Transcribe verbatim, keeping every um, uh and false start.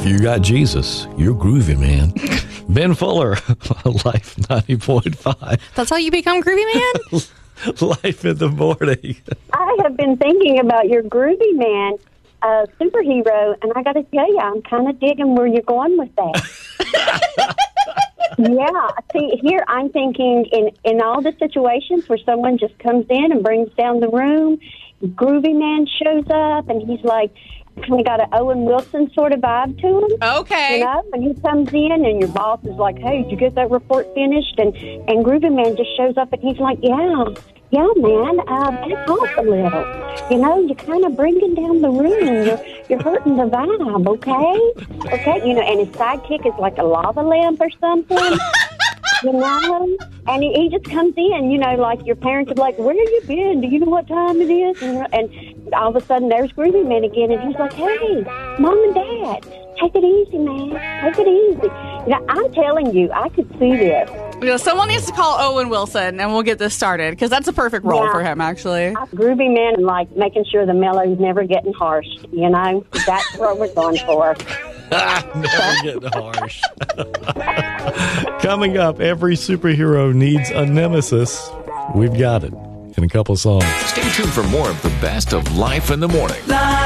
If you got Jesus, you're groovy, man. Ben Fuller, Life ninety point five. That's how you become groovy, man? Life in the morning. I have been thinking about your groovy man uh, superhero, and I got to tell you, I'm kind of digging where you're going with that. Yeah, see, here I'm thinking in, in all the situations where someone just comes in and brings down the room, groovy man shows up, and he's like, kind of got an Owen Wilson sort of vibe to him. Okay. You know, when he comes in and your boss is like, hey, did you get that report finished? And, and groovy man just shows up and he's like, yeah, yeah, man, uh, back off a little. You know, you're kind of bringing down the room. You're, you're hurting the vibe, okay? Okay, you know, and his sidekick is like a lava lamp or something. You know, and he, he just comes in, you know, like your parents are like, where have you been? Do you know what time it is? And, and all of a sudden there's Groovy Man again, and he's like, hey, Mom and Dad, take it easy, man. Take it easy. You know, I'm telling you, I could see this. You know, someone needs to call Owen Wilson, and we'll get this started, because that's a perfect role Yeah. for him, actually. Groovy Man and, like, making sure the mellow's never getting harsh, you know? That's what we're going for. Never getting harsh. Coming up, every superhero needs a nemesis. We've got it in a couple of songs. Stay tuned for more of the best of Life in the Morning.